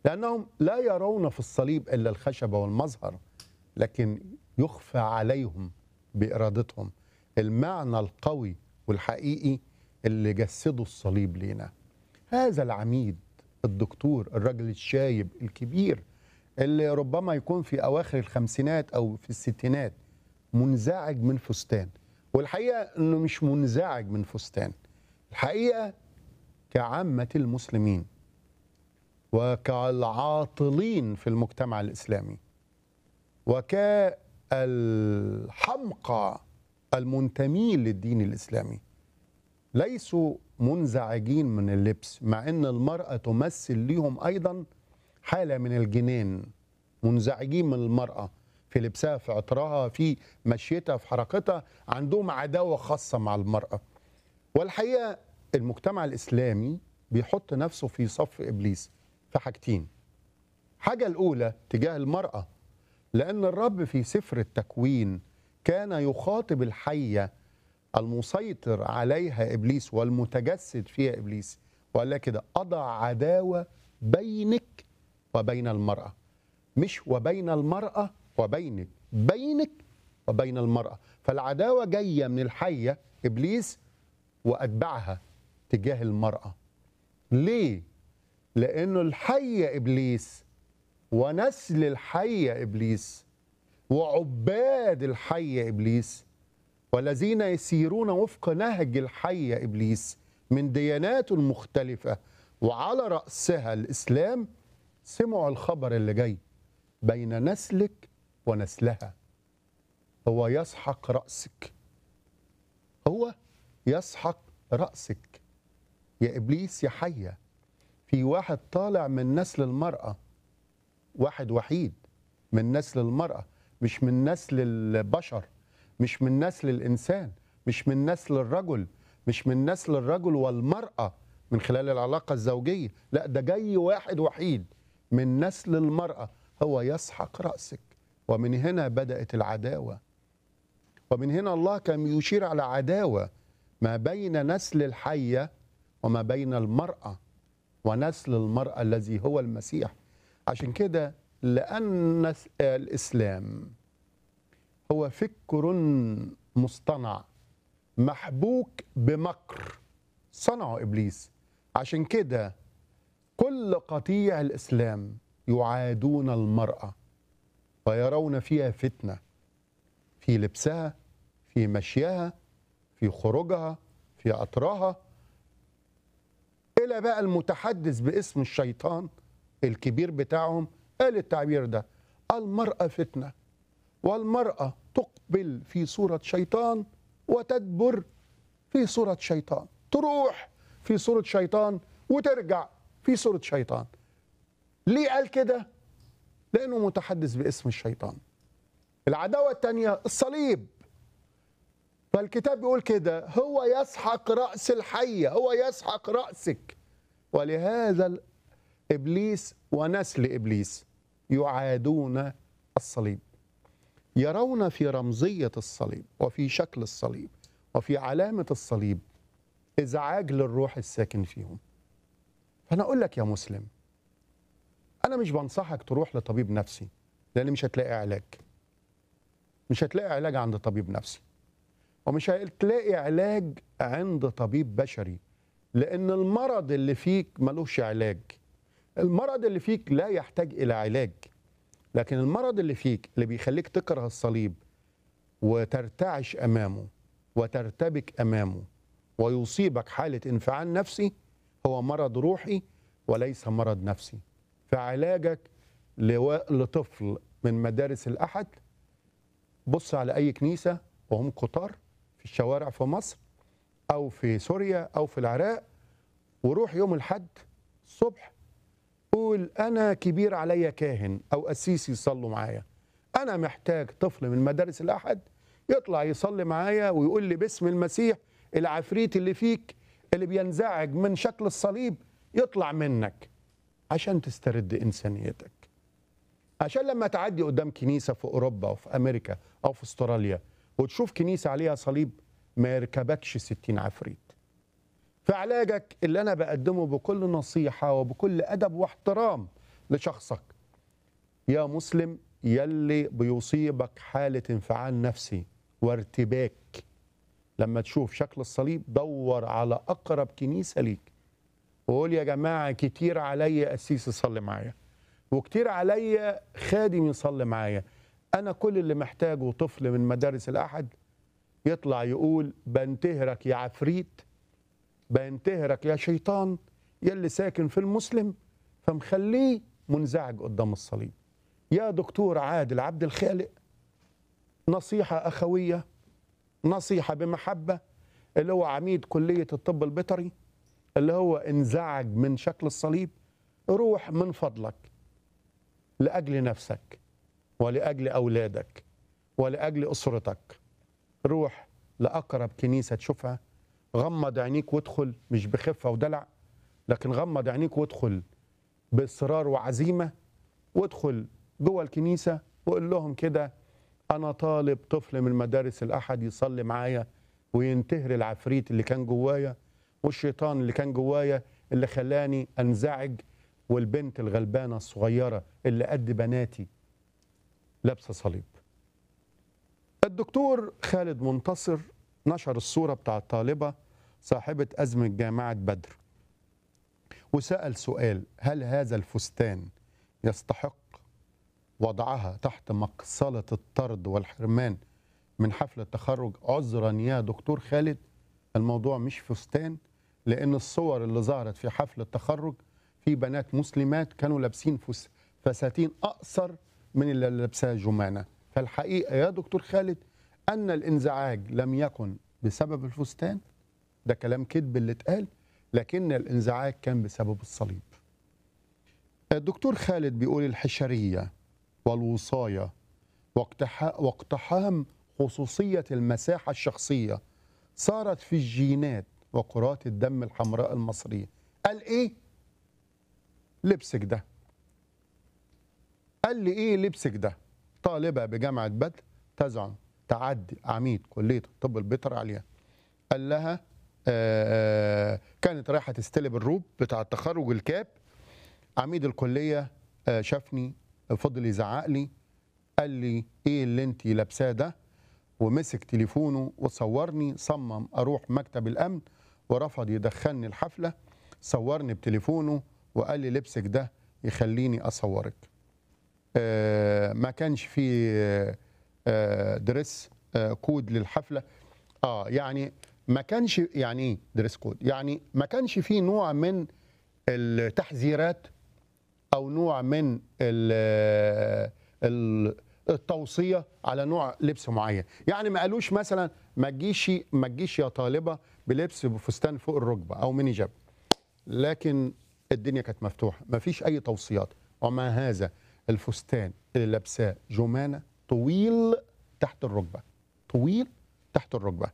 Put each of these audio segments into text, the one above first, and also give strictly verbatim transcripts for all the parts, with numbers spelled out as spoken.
لأنهم لا يرون في الصليب إلا الخشبة والمظهر، لكن يخفى عليهم بإرادتهم المعنى القوي والحقيقي اللي جسده الصليب لينا. هذا العميد الدكتور الرجل الشايب الكبير اللي ربما يكون في أواخر الخمسينات أو في الستينات منزعج من فستان، والحقيقة أنه مش منزعج من فستان، الحقيقة كعامة المسلمين وكالعاطلين في المجتمع الإسلامي وكالحمقى المنتمين للدين الإسلامي ليسوا منزعجين من اللبس، مع أن المرأة تمثل لهم أيضا حالة من الجنان. منزعجين من المرأة في لبسها، في عطرها، في مشيتها، في حركتها، عندهم عداوة خاصة مع المرأة. والحقيقة المجتمع الإسلامي بيحط نفسه في صف إبليس في حاجتين. حاجة الأولى تجاه المرأة، لأن الرب في سفر التكوين كان يخاطب الحية المسيطر عليها إبليس والمتجسد فيها إبليس، وقال لها كده: أضع عداوة بينك وبين المرأة، مش وبين المرأة وبينك، بينك وبين المرأة. فالعداوة جاية من الحية إبليس وأتبعها تجاه المرأة. ليه؟ لأنه الحية إبليس ونسل الحية إبليس وعباد الحية إبليس والذين يسيرون وفق نهج الحية إبليس من ديانات مختلفة وعلى رأسها الإسلام سمعوا الخبر اللي جاي: بين نسلك ونسلها هو يسحق رأسك، هو يسحق رأسك يا إبليس يا حية. في واحد طالع من نسل المرأة، واحد وحيد من نسل المرأة، مش من نسل البشر، مش من نسل الإنسان، مش من نسل الرجل، مش من نسل الرجل والمرأة من خلال العلاقة الزوجية، لا، ده جاي واحد وحيد من نسل المرأة هو يسحق رأسك. ومن هنا بدأت العداوة، ومن هنا الله كان يشير على عداوة ما بين نسل الحية وما بين المرأة ونسل المرأة الذي هو المسيح. عشان كده لأن الإسلام هو فكر مصطنع محبوك بمكر صنعه إبليس، عشان كده كل قطيع الإسلام يعادون المرأة ويرون فيها فتنة في لبسها، في مشيها، في خروجها، في عطرها، إلى بقى المتحدث باسم الشيطان الكبير بتاعهم قال التعبير ده: المرأة فتنة، والمرأة تقبل في صورة شيطان وتدبر في صورة شيطان، تروح في صورة شيطان وترجع في صورة شيطان. ليه قال كده؟ لأنه متحدث باسم الشيطان. العداوة الثانية الصليب، فالكتاب بيقول كده: هو يسحق رأس الحية، هو يسحق رأسك. ولهذا إبليس ونسل إبليس يعادون الصليب، يرون في رمزية الصليب وفي شكل الصليب وفي علامة الصليب إزعاج للروح الساكن فيهم. فأنا أقول لك يا مسلم، أنا مش بنصحك تروح لطبيب نفسي، لأن مش هتلاقي علاج، مش هتلاقي علاج عند طبيب نفسي، ومش هتلاقي علاج عند طبيب بشري، لأن المرض اللي فيك ملوش علاج. المرض اللي فيك لا يحتاج إلى علاج، لكن المرض اللي فيك اللي بيخليك تكره الصليب وترتعش أمامه وترتبك أمامه ويصيبك حالة انفعال نفسي هو مرض روحي وليس مرض نفسي. فعلاجك لطفل من مدارس الأحد، بص على أي كنيسة وهم كتار في الشوارع في مصر أو في سوريا أو في العراق، وروح يوم الحد الصبح قول: أنا كبير عليا كاهن أو قسيس يصلوا معايا، أنا محتاج طفل من مدارس الأحد يطلع يصلي معايا ويقول لي باسم المسيح العفريت اللي فيك اللي بينزعج من شكل الصليب يطلع منك، عشان تسترد إنسانيتك. عشان لما تعدي قدام كنيسة في أوروبا أو في أمريكا أو في استراليا وتشوف كنيسة عليها صليب ما يركبكش ستين عفريت. فعلاجك اللي أنا بقدمه بكل نصيحة وبكل أدب واحترام لشخصك يا مسلم يلي بيصيبك حالة انفعال نفسي وارتباك لما تشوف شكل الصليب، دور على أقرب كنيسة ليك وقول يا جماعة كتير عليا قسيس يصلي معايا وكتير عليا خادم يصلي معايا. أنا كل اللي محتاجه طفل من مدارس الأحد يطلع يقول بنتهرك يا عفريت، بنتهرك يا شيطان يلي ساكن في المسلم فمخليه منزعج قدام الصليب. يا دكتور عادل عبد الخالق، نصيحة أخوية، نصيحة بمحبة، اللي هو عميد كلية الطب البيطري، اللي هو انزعج من شكل الصليب، روح من فضلك لأجل نفسك ولأجل أولادك ولأجل أسرتك، روح لأقرب كنيسة تشوفها، غمض عينيك وادخل، مش بخفة ودلع، لكن غمض عينيك وادخل بإصرار وعزيمة، وادخل جوه الكنيسة وقول لهم كده أنا طالب طفل من مدارس الأحد يصلي معايا وينتهر العفريت اللي كان جوايا والشيطان اللي كان جوايا اللي خلاني أنزعج، والبنت الغلبانة الصغيرة اللي قد بناتي لابسة صليب. الدكتور خالد منتصر نشر الصورة بتاع الطالبة صاحبة أزمة جامعة بدر وسأل سؤال: هل هذا الفستان يستحق وضعها تحت مقصلة الطرد والحرمان من حفل التخرج؟ عذرا يا دكتور خالد، الموضوع مش فستان، لأن الصور اللي ظهرت في حفل التخرج في بنات مسلمات كانوا لابسين فساتين أقصر من اللي لابسها جمانة. فالحقيقة يا دكتور خالد أن الانزعاج لم يكن بسبب الفستان، ده كلام كذب اللي اتقال، لكن الانزعاج كان بسبب الصليب. الدكتور خالد بيقول الحشرية والوصاية واقتحام خصوصية المساحة الشخصية صارت في الجينات وكرات الدم الحمراء المصرية. قال ايه؟ لبسك ده. قال لي ايه لبسك ده؟ طالبة بجامعة بدر تزعم تعدي عميد كلية الطب البيطري عليها. قال لها آه كانت رايحة تستلم الروب بتاع التخرج الكاب، عميد الكلية آه شافني، فضل يزعق لي، قال لي ايه اللي انت لابساه ده، ومسك تليفونه وصورني، صمم اروح مكتب الامن ورفض يدخلني الحفله، صورني بتليفونه وقال لي لبسك ده يخليني اصورك. آه ما كانش في آه دريس آه كود للحفله. اه يعني ما كانش، يعني ايه دريس كود؟ يعني ما كانش في نوع من التحذيرات او نوع من التوصيه على نوع لبس معين. يعني ما قالوش مثلا ما تجيش ما تجيش يا طالبه بلبس بفستان فوق الركبه او ميني جاب، لكن الدنيا كانت مفتوحه، ما فيش اي توصيات. ومع هذا الفستان اللي لابساه جمانه طويل تحت الركبه، طويل تحت الركبه.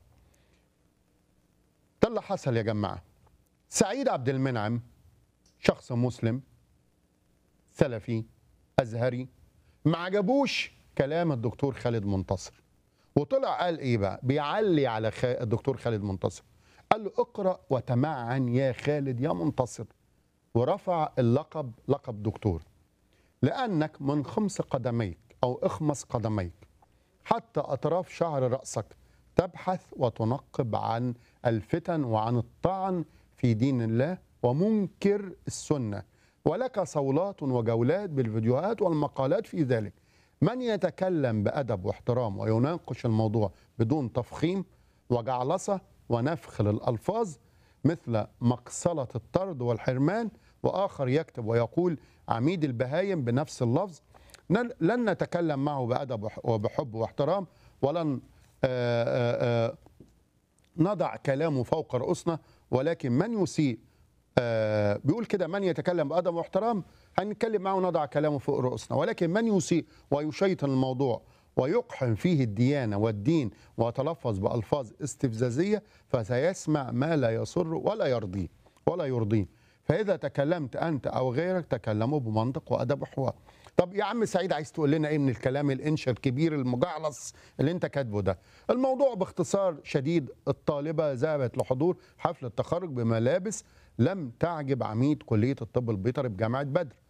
ده اللي حصل يا جماعه. سعيد عبد المنعم شخص مسلم سلفي ازهري ما عجبوش كلام الدكتور خالد منتصر، وطلع قال ايه بقى؟ بيعلي على خ... الدكتور خالد منتصر، قال له اقرأ وتمعن يا خالد يا منتصر، ورفع اللقب لقب دكتور، لأنك من خمس قدميك أو اخمص قدميك حتى أطراف شعر رأسك تبحث وتنقب عن الفتن وعن الطعن في دين الله ومنكر السنة، ولك صولات وجولات بالفيديوهات والمقالات في ذلك. من يتكلم بأدب واحترام ويناقش الموضوع بدون تفخيم وجعلصة ونفخ للألفاظ مثل مقصلة الطرد والحرمان، وآخر يكتب ويقول عميد البهايم بنفس اللفظ، لن نتكلم معه بأدب وبحب واحترام، ولن آآ آآ نضع كلامه فوق رؤوسنا، ولكن من يسيء آه بيقول كده من يتكلم بأدب واحترام هنتكلم معه ونضع كلامه فوق رؤوسنا، ولكن من يسيء ويشيطن الموضوع ويقحم فيه الديانة والدين ويتلفظ بألفاظ استفزازية فسيسمع ما لا يسر ولا يرضيه ولا يرضيه. فإذا تكلمت أنت أو غيرك تكلموا بمنطق وأدب وحوار. طب يا عم سعيد عايز تقول لنا إيه من الكلام الإنشا الكبير المجعلص اللي أنت كاتبه ده؟ الموضوع باختصار شديد، الطالبة ذهبت لحضور حفل التخرج بملابس لم تعجب عميد كلية الطب البيطري بجامعة بدر،